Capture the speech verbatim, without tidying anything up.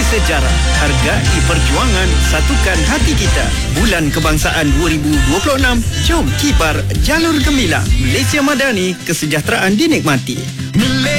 sejarah. Hargai perjuangan, satukan hati kita. Bulan Kebangsaan dua ribu dua puluh enam. Jom kibar jalur gemilang. Malaysia Madani, kesejahteraan dinikmati.